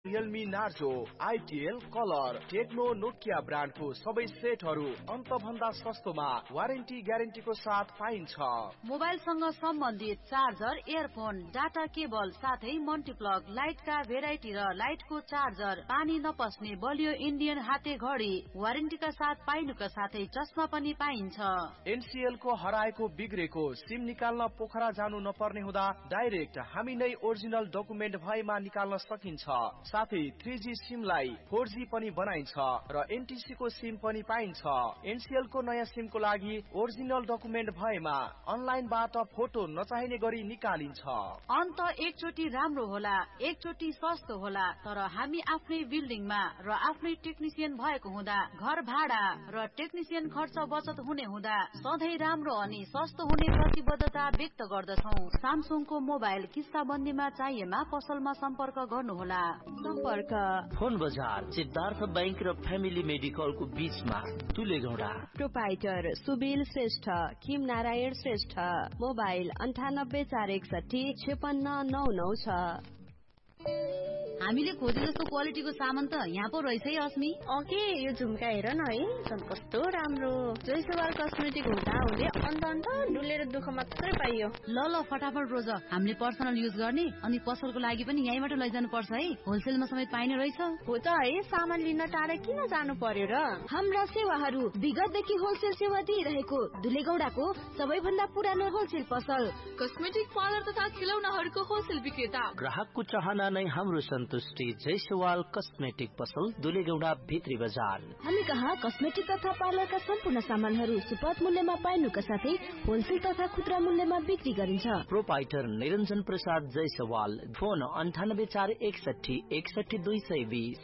Realme Narzo, ITL Color, Tecno Nokia ब्रान्डको सबै सेटहरू अन्त भन्दा सस्तोमा वारेन्टी ग्यारेन्टीको साथ पाइन्छ। मोबाइलसँग सम्बन्धित चार्जर, इयरफोन, डाटा केबल साथै मल्टिप्लग, लाइटका भेराइटी र लाइटको चार्जर, पानी नपस्ने बलियो इन्डियन हाते घडी वारेन्टीका साथ पाइनुका साथै चस्मा पनि पाइन्छ। NCL को हराएको बिग्रेको सिम निकाल्न पोखरा जानु नपर्ने हुँदा डाइरेक्ट हामी नै ओरिजिनल डकुमेन्ट भएमा निकाल्न सकिन्छ। साथै 3G सिमलाई 4G पनि बनाइन्छ र NTC को सिम पनि पाइन्छ। NCL को नयाँ सिमको लागि ओरिजिनल डकुमेन्ट भएमा अनलाइनबाट फोटो नचाहिने गरी निकालिन्छ। अन्त एकचोटी राम्रो होला, एकचोटी सस्तो होला, तर हामी आफ्नै बिल्डिङमा र आफ्नै टेक्निसियन भएको हुँदा घर भाडा र टेक्निसियन खर्च बचत हुने हुँदा सधैँ राम्रो अनि सस्तो हुने प्रतिबद्धता व्यक्त गर्दछौ। सामसङको मोबाइल किस्ताबन्दीमा चाहिएमा पसलमा सम्पर्क गर्नुहोला। सम्पर्क फोन बजार सिद्धार्थ बैंक र फ्यामिली मेडिकलको बीचमा तुलेगौडा। प्रोपाइटर सुबिल श्रेष्ठ, किम नारायण श्रेष्ठ, मोबाइल 9841 5699 छ। हामीले खोजे जस्तो क्वालिटीको सामान त यहाँ पो रहेछ है अस्मी। ओके, यो झुम्का हेर न है, कस्तो राम्रो। जयसवाल कस्मेटिक हुँदा हुँदै अन्त डुलेर दुःख मात्रै पाइयो। ल फटाफट रोज, हामीले पर्सनल युज गर्ने अनि पसलको लागि पनि यहीँबाट लैजानु पर्छ है, होलसेलमा समेत पाइने रहेछ। हो त है, सामान लिन टाढा किन जानु पर्यो र। हाम्रा सेवाहरू विगतदेखि होलसेल सेवा दिइरहेको दुलेगौडाको सबैभन्दा पुरानो होलसेल पसल, कस्मेटिक पार्लर तथा खिलौनाहरूको होलसेल विक्रेता। ग्राहकको चाहना नै हाम्रो सन्तुष्टि। जयसवाल कस्मेटिक पसल दुलेगौडा भित्री बजार। हामी कहाँ कस्मेटिक तथा पार्लरका सम्पूर्ण सामानहरू सुपथ मूल्यमा पाइनुका साथै होलसेल तथा खुद्रा मूल्यमा बिक्री गरिन्छ। प्रोपाइटर निरञ्जन प्रसाद जयसवाल। फोन 9841 61220।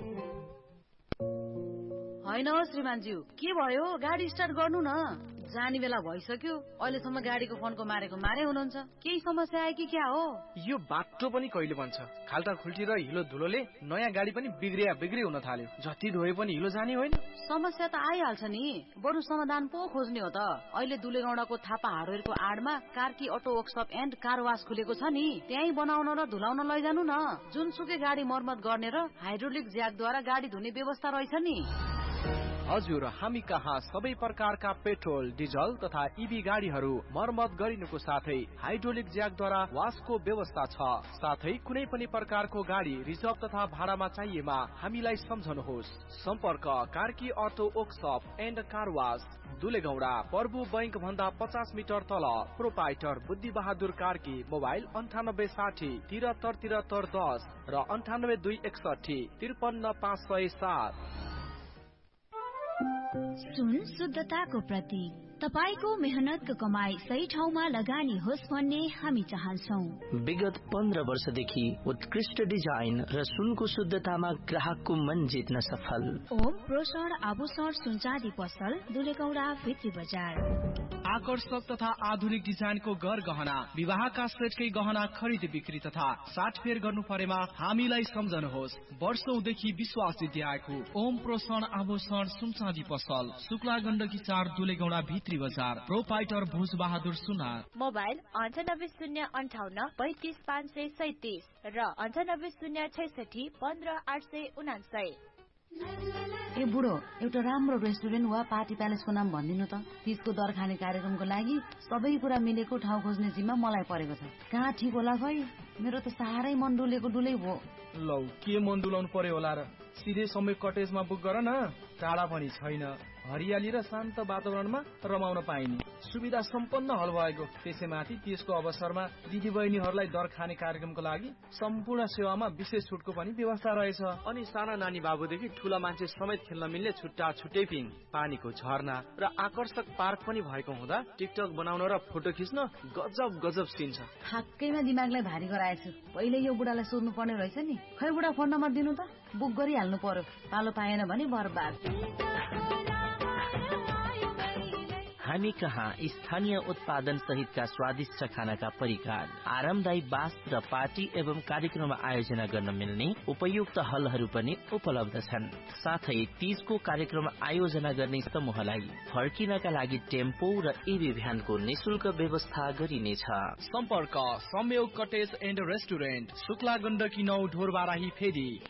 होइन हो श्रीमानज्यू, के भयो? गाडी स्टार्ट गर्नु न, जाने बेला भइसक्यो। अहिलेसम्म गाडीको फोनको मारे हुनुहुन्छ। केही समस्या आयो कि क्या हो? यो बाटो पनि कहिले बन्छ? खाल्टा खुल्टी र हिलो धुलोले नयाँ गाडी पनि बिग्री हुन थाल्यो। जति धोए पनि हिलो जाने होइन। समस्या त आइहाल्छ नि, बरु समाधान पो खोज्ने हो त। अहिले दुलेगौडाको Thapa हार्डवेयरको आडमा Karki auto workshop and car वास खुलेको छ नि, त्यही बनाउन र धुलाउन लैजानु न। जुनसुकै गाडी मर्मत गर्ने र हाइड्रोलिक ज्याकद्वारा गाडी धुने व्यवस्था रहेछ नि। हजुर, हामी कहाँ सबै प्रकारका पेट्रोल, डिजल तथा इभी गाडीहरू मर्मत गरिनुको साथै हाइड्रोलिक ज्याकद्वारा वासको व्यवस्था छ। साथै कुनै पनि प्रकारको गाडी रिजर्भ तथा भाडामा चाहिएमा हामीलाई सम्झनुहोस्। सम्पर्क Karki auto workshop and car वास, दुलेगौडा, प्रभु बैंक भन्दा 50 मिटर तल। प्रोपाइटर बुद्धि बहादुर कार्की। मोबाइल 9860 73 10 र 98261 53507। सुन शुद्धताको प्रतीक, तपाईको मेहनतको कमाई सही ठाउँमा लगानी होस् भन्ने हामी चाहन्छौँ। विगत 15 वर्षदेखि उत्कृष्ट डिजाइन र सुनको शुद्धतामा ग्राहकको मन जित्न सफल। ओम प्रोसर आभूषण सुनचाँदी पसल, दुलेगौडा भित्री बजार। आकर्षक तथा आधुनिक डिजाइनको गर गहना, विवाहका सेटकै गहना खरिद बिक्री तथा साटफेर गर्नु परेमा हामीलाई सम्झनुहोस्। वर्षौंदेखि विश्वास दिँदै आएको ओम प्रोसन आभूषण सुनचाँदी पसल, शुक्ला गण्डकी 4 दुलेगौडा भित्री बजार। प्रोपाइटर भुज बहादुर सुनार। मोबाइल 9805 35537 र 9806 15879। ए बुढो, एउटा राम्रो रेस्टुरेन्ट वा पार्टी प्यालेसको नाम भनिदिनु त। तीजको दर खाने कार्यक्रमको लागि सबै कुरा मिलेको ठाउँ खोज्ने जिम्मा मलाई परेको छ। कहाँ ठिक होला खै? मेरो त साह्रै मन डुलेको डुलै भयो। लौ, के मन डुलाउनु पर्यो होला र? सिधै समय कटेजमा बुक गर न। टाढा पनि छैन, हरियाली र शान्त वातावरणमा रमाउन पाइने सुविधा सम्पन्न हल भएको। त्यसैमाथि त्यसको अवसरमा दिदी बहिनीहरूलाई दर खाने कार्यक्रमको लागि सम्पूर्ण सेवामा विशेष छुटको पनि व्यवस्था रहेछ। अनि साना नानी बाबुदेखि ठूला मान्छे समेत खेल्न मिल्ने छुट्टै पिङ, पानीको झरना र आकर्षक पार्क पनि भएको हुँदा टिकटक बनाउन र फोटो खिच्न गजब सिन छ। ठ्याक्कैमा दिमागलाई भारी गराएछु। पहिले यो बुढालाई सोध्नु पर्ने रहेछ नि। खै बुढा, फोन नम्बर दिनु त, बुक गरिहाल्नु पर्यो। पालो पाएन भने बर्बाद। हामी कहाँ स्थानीय उत्पादन सहितका स्वादिष्ट खानाका परिकार, आरामदायी बास र पार्टी एवं कार्यक्रम आयोजना गर्न मिल्ने उपयुक्त हलहरू पनि उपलब्ध छन्। साथै तीजको कार्यक्रम आयोजना गर्ने समूहलाई फर्किनका लागि टेम्पो र इभी भ्यानको निशुल्क व्यवस्था गरिनेछ। सम्पर्क संयोग cottage and restaurant, Shukla Gandaki 9 Dhorbarahi फेदी।